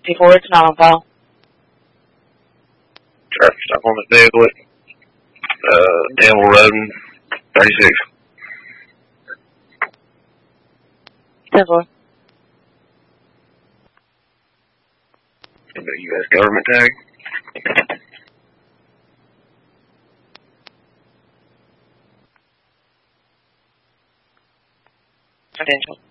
Before it's not on file. Traffic stop on the vehicle at Danville Road and 36. 10-4. The U.S. government tag. Potential.